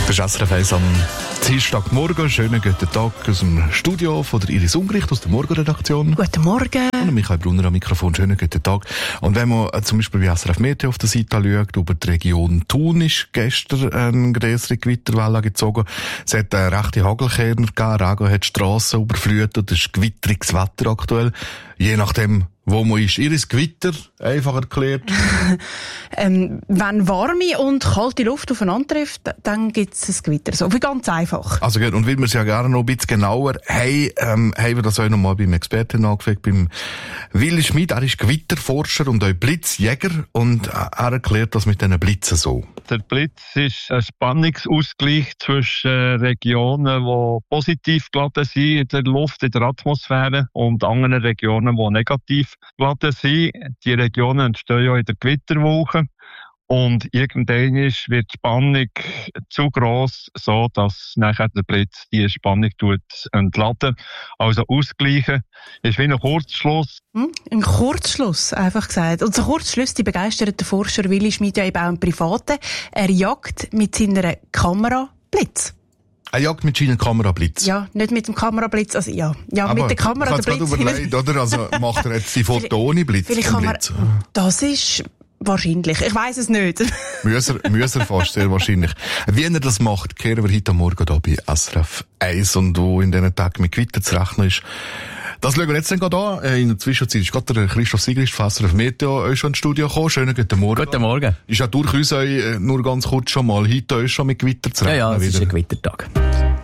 Das ist SRF 1 am Dienstagmorgen. Schönen guten Tag aus dem Studio von der Iris Ungericht, aus der Morgenredaktion. Guten Morgen. Und Michael Brunner am Mikrofon. Schönen guten Tag. Und wenn man zum Beispiel bei SRF Meteo auf der Seite schaut, über die Region Thun ist gestern eine größere Gewitterwelle gezogen. Es hat rechte Hagelkörner gegeben, Regen hat die Strassen überflutet, es ist gewitteriges Wetter aktuell. Je nachdem, wo man ist. Iris, Gewitter, einfach erklärt. Wenn warme und kalte Luft aufeinander trifft, dann gibt es ein Gewitter. So wie ganz einfach. Also gut, und weil wir es ja gerne noch ein bisschen genauer haben wir das auch noch mal beim Experten angefragt, beim Willi Schmid. Er ist Gewitterforscher und auch Blitzjäger und er erklärt das mit diesen Blitzen so. Der Blitz ist ein Spannungsausgleich zwischen Regionen, die positiv geladen sind in der Luft, in der Atmosphäre, und anderen Regionen, die negativ geladen sind. Die Regionen entstehen ja in der Gewitterwoche. Und irgendwann wird die Spannung zu gross, so dass nachher der Blitz die Spannung entladen. Also ausgleichen ist wie ein Kurzschluss. Ein Kurzschluss, einfach gesagt. Und so Kurzschluss, die begeistert der Forscher Willi Schmid ja eben auch im Privaten. Er jagt mit seiner Kamera Blitz. Er jagt mit seiner Kamera Blitz? Ja, nicht mit dem Kamerablitz, also ja. Ja, aber mit der Kamera der Blitz. Überlegt, oder? Also macht er jetzt die Foto ohne Blitz? Vielleicht kann man, das ist wahrscheinlich. Ich weiss es nicht. Muss er fast, sehr wahrscheinlich. Wie er das macht, kehren wir heute Morgen hier bei SRF 1 und wo in diesen Tagen mit Gewitter zu rechnen ist. Das schauen wir jetzt dann gerade an. In der Zwischenzeit ist gerade der Christoph Sigrist von SRF Meteo schon ins Studio gekommen. Schönen guten Morgen. Guten Morgen. Ist ja durchaus nur ganz kurz schon mal heute schon mit Gewitter zu rechnen. Ja, es ist ein Gewittertag.